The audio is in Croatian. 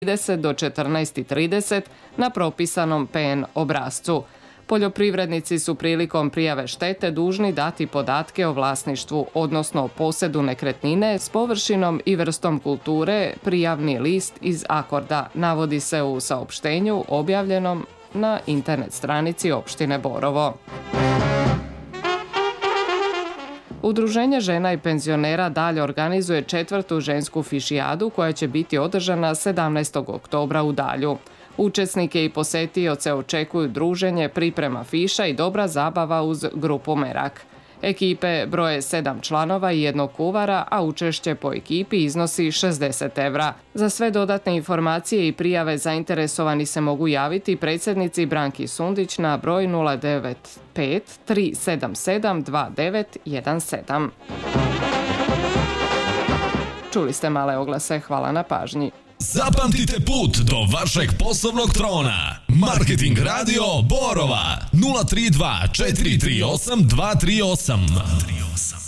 13:30 do 14:30 na propisanom PN obrascu. Poljoprivrednici su prilikom prijave štete dužni dati podatke o vlasništvu, odnosno posedu nekretnine s površinom i vrstom kulture, prijavni list iz akorda, navodi se u saopštenju objavljenom na internet stranici opštine Borovo. Udruženje žena i penzionera dalje organizuje 4. žensku fišijadu koja će biti održana 17. oktobra u Dalju. Učesnike i posetioce očekuju druženje, priprema fiša i dobra zabava uz grupu Merak. Ekipe broje 7 članova i 1 kuvara, a učešće po ekipi iznosi 60 evra. Za sve dodatne informacije i prijave zainteresovani se mogu javiti predsjednici Branki Sundić na broj 095 377 2917. Čuli ste male oglase, hvala na pažnji. Zapamtite put do vašeg poslovnog trona. Marketing Radio Borova 032 438 238.